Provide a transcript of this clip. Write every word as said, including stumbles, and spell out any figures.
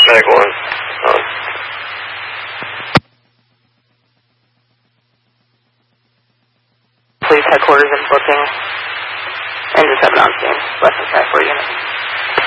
Medical one. Um, Police headquarters is booking. And just have an on scene. Less than five four units.